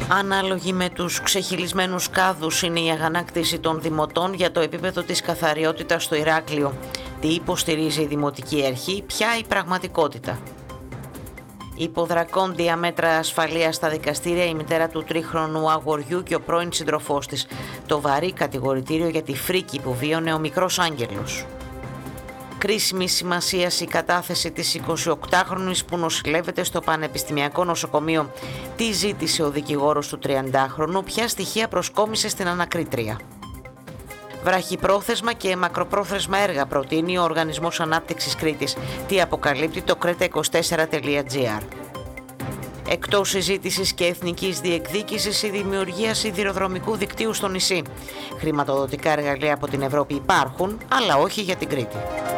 Ανάλογη με τους ξεχυλισμένους κάδους είναι η αγανάκτηση των δημοτών για το επίπεδο της καθαριότητας στο Ηράκλειο. Τι υποστηρίζει η Δημοτική Αρχή, ποια η πραγματικότητα. Υποδρακόντια μέτρα ασφαλείας στα δικαστήρια η μητέρα του τρίχρονου αγοριού και ο πρώην σύντροφός της. Το βαρύ κατηγορητήριο για τη φρίκη που βίωνε ο μικρός Άγγελος. Κρίσιμη σημασία η κατάθεση της 28χρονης που νοσηλεύεται στο Πανεπιστημιακό Νοσοκομείο. Τι ζήτησε ο δικηγόρος του 30χρονου, ποια στοιχεία προσκόμισε στην ανακρίτρια. Βραχυπρόθεσμα και μακροπρόθεσμα έργα προτείνει ο Οργανισμός Ανάπτυξης Κρήτης. Τι αποκαλύπτει το kreta24.gr. Εκτός συζήτησης και εθνικής διεκδίκησης, η δημιουργία σιδηροδρομικού δικτύου στο νησί. Χρηματοδοτικά εργαλεία από την Ευρώπη υπάρχουν, αλλά όχι για την Κρήτη.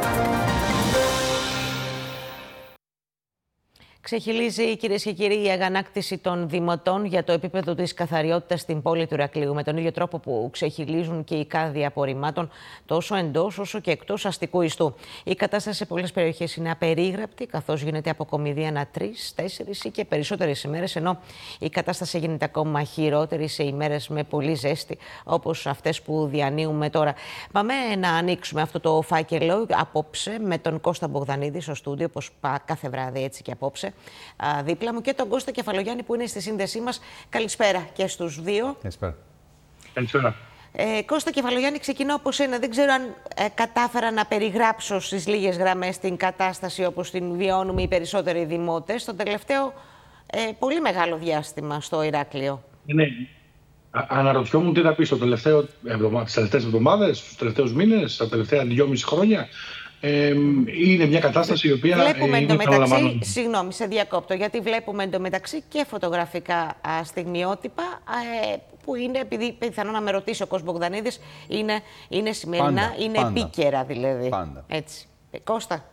Ξεχυλίζει, κυρίες και κύριοι, η αγανάκτηση των δημοτών για το επίπεδο της καθαριότητας στην πόλη του Ηρακλείου. Με τον ίδιο τρόπο που ξεχυλίζουν και οι κάδοι απορριμμάτων τόσο εντός όσο και εκτός αστικού ιστού. Η κατάσταση σε πολλές περιοχές είναι απερίγραπτη, καθώς γίνεται αποκομιδή ανά 3, 4 ή και περισσότερες ημέρες, ενώ η κατάσταση γίνεται ακόμα χειρότερη σε ημέρες με πολύ ζέστη, όπως αυτές που διανύουμε τώρα. Πάμε να ανοίξουμε αυτό το φάκελο απόψε με τον Κώστα Μπογδανίδη στο στούντιο, όπως κάθε βράδυ, έτσι και απόψε. Δίπλα μου και τον Κώστα Κεφαλογιάννη που είναι στη σύνδεσή μας. Καλησπέρα και στους δύο. Καλησπέρα. Καλησπέρα. Κώστα Κεφαλογιάννη, ξεκινώ από σένα. Δεν ξέρω αν κατάφερα να περιγράψω στις λίγες γραμμές την κατάσταση όπως την βιώνουμε οι περισσότεροι δημότες το τελευταίο πολύ μεγάλο διάστημα στο Ηράκλειο. Ναι. Αναρωτιόμουν τι θα πει τις τελευταίες εβδομάδες, τους τελευταίους μήνες, τα τελευταία 2,5 χρόνια. Είναι μια κατάσταση η οποία βλέπουμε είναι εντωμεταξύ, συγγνώμη, σε διακόπτω, γιατί βλέπουμε εντωμεταξύ και φωτογραφικά στιγμιότυπα που είναι, επειδή πιθανόν να με ρωτήσει ο Κώστας Μπογδανίδης, είναι σημερινά, επίκαιρα δηλαδή. Πάντα. Έτσι. Κώστα.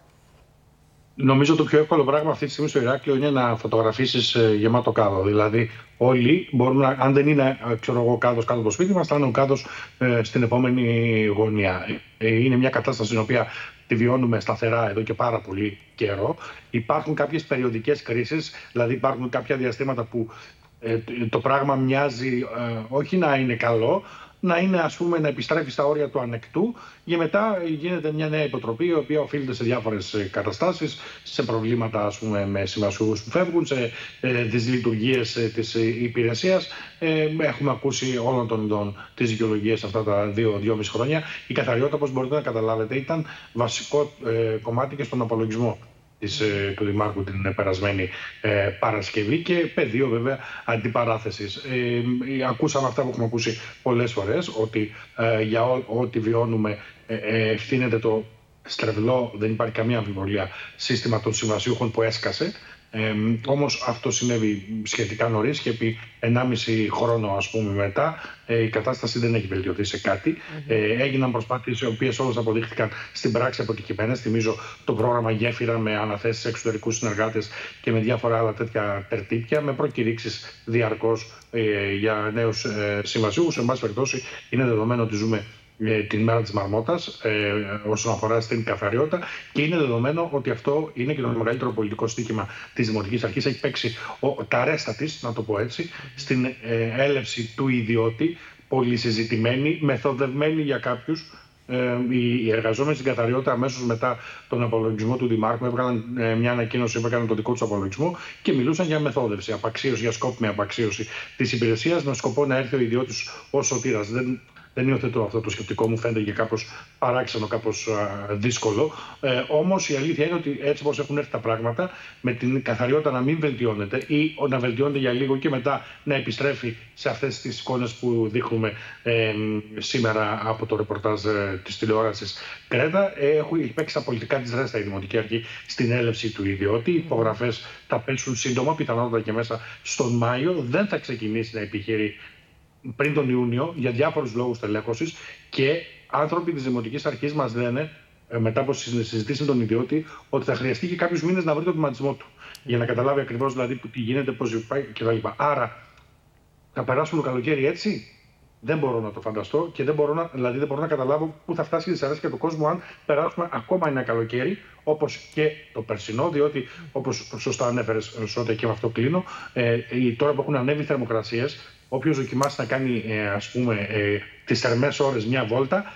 Νομίζω το πιο εύκολο πράγμα αυτή τη στιγμή στο Ηράκλειο είναι να φωτογραφίσεις γεμάτο κάδο. Δηλαδή, όλοι μπορούν να, αν δεν είναι κάδος κάτω από το σπίτι μας, θα είναι ο κάδος στην επόμενη γωνία. Είναι μια κατάσταση στην οποία τη βιώνουμε σταθερά εδώ και πάρα πολύ καιρό. Υπάρχουν κάποιες περιοδικές κρίσεις, δηλαδή υπάρχουν κάποια διαστήματα που το πράγμα μοιάζει όχι να είναι καλό, να είναι, ας πούμε, να επιστρέφει στα όρια του ανεκτού και μετά γίνεται μια νέα υποτροπή η οποία οφείλεται σε διάφορες καταστάσεις, σε προβλήματα, ας πούμε, με συμβασιούχους που φεύγουν, σε δυσλειτουργίες της υπηρεσίας. Έχουμε ακούσει όλων των ειδών τις δικαιολογίες αυτά τα 2-2,5 χρόνια. Η καθαριότητα, όπως μπορείτε να καταλάβετε, ήταν βασικό κομμάτι και στον απολογισμό του Δημάρχου την περασμένη Παρασκευή και πεδίο βέβαια αντιπαράθεσης. Ακούσαμε αυτά που έχουμε ακούσει πολλές φορές, ότι για ό,τι βιώνουμε ευθύνεται το στρεβλό, δεν υπάρχει καμία αμφιβολία, σύστημα των συμβασιούχων που έσκασε. Όμως αυτό συνέβη σχετικά νωρίς και επί 1,5 χρόνο, ας πούμε, μετά η κατάσταση δεν έχει βελτιωθεί σε κάτι. Έγιναν προσπάθειες οι οποίες όλες αποδείχθηκαν στην πράξη αποτυχημένες. Θυμίζω το πρόγραμμα Γέφυρα με αναθέσεις εξωτερικούς συνεργάτες και με διάφορα άλλα τέτοια τερτύπια, με προκηρύξεις διαρκώς για νέους συμβασιούχους. Εν πάση περιπτώσει, είναι δεδομένο ότι ζούμε την μέρα της Μαρμότας όσον αφορά στην καθαριότητα και είναι δεδομένο ότι αυτό είναι και το μεγαλύτερο πολιτικό στοίχημα της Δημοτικής Αρχής. Έχει παίξει τα ρέστα της, να το πω έτσι, στην έλευση του ιδιώτη, πολύ συζητημένη, μεθοδευμένη για κάποιους. Οι εργαζόμενοι στην καθαριότητα αμέσως μετά τον απολογισμό του Δημάρχου έβγαλαν μια ανακοίνωση που έκαναν το δικό τους απολογισμό και μιλούσαν για μεθόδευση, απαξίωση, για σκόπιμη απαξίωση της υπηρεσίας με σκοπό να έρθει ο ιδιώτης ως σωτήρας. Δεν υιοθετώ αυτό το σκεπτικό, μου φαίνεται και κάπως παράξενο, κάπως δύσκολο. Όμως η αλήθεια είναι ότι έτσι όπως έχουν έρθει τα πράγματα, με την καθαριότητα να μην βελτιώνεται ή να βελτιώνεται για λίγο και μετά να επιστρέφει σε αυτές τις εικόνες που δείχνουμε σήμερα από το ρεπορτάζ της τηλεόρασης Κρέτα, έχει παίξει τα πολιτικά της ρέστα η Δημοτική Αρχή στην έλευση του ιδιώτη. Οι υπογραφές θα πέσουν σύντομα, πιθανότατα και μέσα στον Μάιο. Δεν θα ξεκινήσει να επιχειρεί πριν τον Ιούνιο για διάφορους λόγους τελέχωσης και άνθρωποι της Δημοτικής Αρχής μας λένε, μετά από συζητήσεις με τον ιδιώτη, ότι θα χρειαστεί και κάποιους μήνες να βρει τον πειματισμό του για να καταλάβει ακριβώς δηλαδή τι γίνεται, πώς πάει κτλ. Άρα θα περάσουμε το καλοκαίρι έτσι. Δεν μπορώ να το φανταστώ και δεν μπορώ να καταλάβω πού θα φτάσει η δυσαρέσκεια του κόσμου αν περάσουμε ακόμα ένα καλοκαίρι, όπως και το περσινό, διότι όπως σωστά ανέφερες, Σώτα, και με αυτό κλείνω, τώρα που έχουν ανέβει οι θερμοκρασίες, όποιος δοκιμάσει να κάνει τις θερμές ώρες μια βόλτα,